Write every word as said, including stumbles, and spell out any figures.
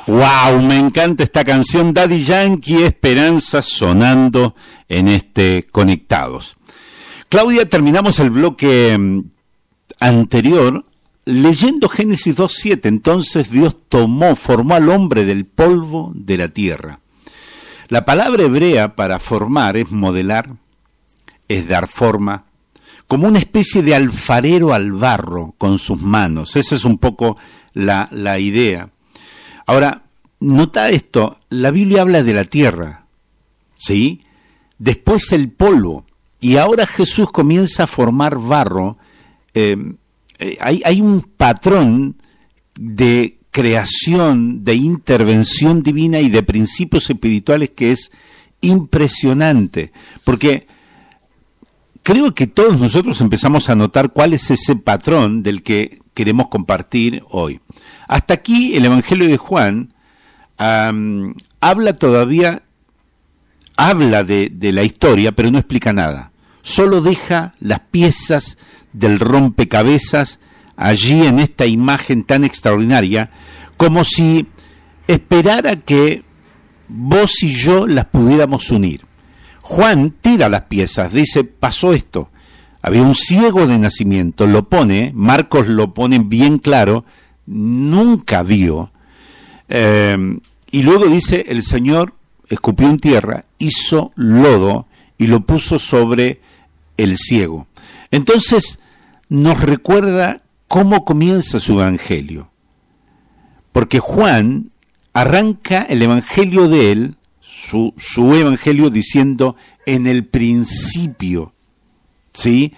Wow, me encanta esta canción, Daddy Yankee, Esperanza, sonando en este Conectados. Claudia, terminamos el bloque anterior leyendo Génesis dos siete. Entonces Dios tomó, formó al hombre del polvo de la tierra. La palabra hebrea para formar es modelar, es dar forma, como una especie de alfarero al barro con sus manos. Esa es un poco la, la idea. Ahora, nota esto, la Biblia habla de la tierra, ¿sí? Después el polvo, y ahora Jesús comienza a formar barro. Eh, eh, hay, hay un patrón de creación, de intervención divina y de principios espirituales que es impresionante, porque creo que todos nosotros empezamos a notar cuál es ese patrón del que queremos compartir hoy. Hasta aquí el Evangelio de Juan um, habla todavía, habla de, de la historia, pero no explica nada. Solo deja las piezas del rompecabezas allí en esta imagen tan extraordinaria, como si esperara que vos y yo las pudiéramos unir. Juan tira las piezas, dice, pasó esto. Había un ciego de nacimiento, lo pone, Marcos lo pone bien claro, nunca vio. Eh, y luego dice, el Señor escupió en tierra, hizo lodo y lo puso sobre el ciego. Entonces nos recuerda cómo comienza su evangelio. Porque Juan arranca el evangelio de él, su, su evangelio, diciendo, en el principio, ¿sí?